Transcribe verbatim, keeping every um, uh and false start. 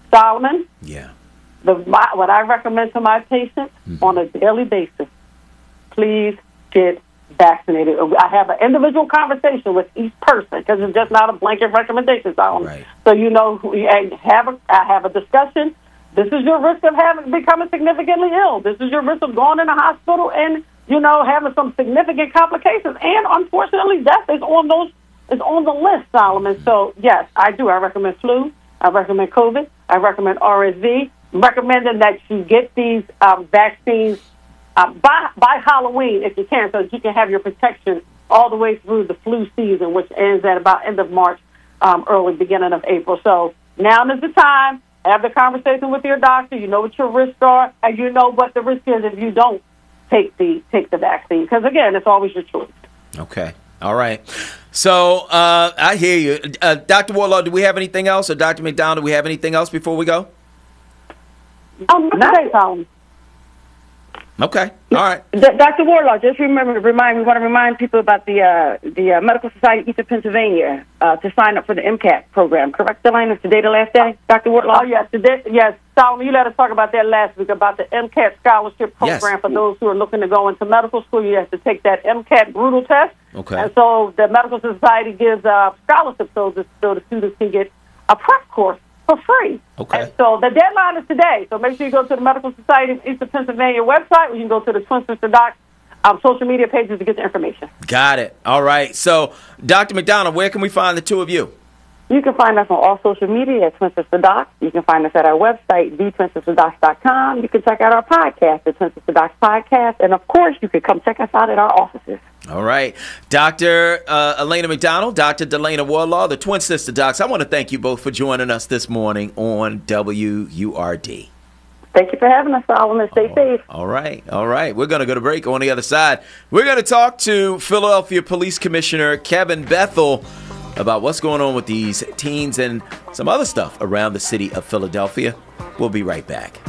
Solomon, Yeah. the, my, what I recommend to my patients Mm-hmm. on a daily basis, please get vaccinated. I have an individual conversation with each person because it's just not a blanket recommendation, Solomon. Right. So you know, who- and have a, I have a discussion. This is your risk of having becoming significantly ill. This is your risk of going in the hospital and, you know, having some significant complications. And unfortunately, death is on those is on the list, Solomon. So yes, I do. I recommend flu. I recommend COVID. I recommend R S V. Recommending that you get these um, vaccines uh, by by Halloween if you can, so that you can have your protection all the way through the flu season, which ends at about end of March, um, early beginning of April. So now is the time. Have the conversation with your doctor. You know what your risks are, and you know what the risk is if you don't take the take the vaccine. Because again, it's always your choice. Okay. All right. So uh, I hear you, uh, Doctor Warlaw. Do we have anything else, or Doctor McDonald? Do we have anything else before we go? Um, not today, Solomon. Okay. All right. D- Doctor Warlaw, just remember, remind we want to remind people about the uh, the uh, Medical Society East of Pennsylvania uh, to sign up for the MCAT program. Correct, Delane? Is today the last day, Doctor Warlaw? Oh yes, today, yes, Solomon. You let us talk about that last week about the MCAT scholarship program Yes. for those who are looking to go into medical school. You have to take that MCAT brutal test, Okay. and so the Medical Society gives uh, scholarships so the, so the students can get a prep course for free. Okay. And so the deadline is today. So make sure you go to the Medical Society East of Pennsylvania website, or you can go to the Twin Sister Docs um, social media pages to get the information. Got it. All right. So, Doctor McDonald, where can we find the two of you? You can find us on all social media at Twin Sister Docs. You can find us at our website, the twin sister docs dot com. You can check out our podcast, the Twin Sister Docs Podcast. And, of course, you can come check us out at our offices. All right. Doctor Uh, Elena McDonald, Doctor Delana Warlaw, the Twin Sister Docs. I want to thank you both for joining us this morning on W U R D. Thank you for having us, Solomon. Stay safe. All right. All right. We're going to go to break. On the other side, we're going to talk to Philadelphia Police Commissioner Kevin Bethel about what's going on with these teens and some other stuff around the city of Philadelphia. We'll be right back.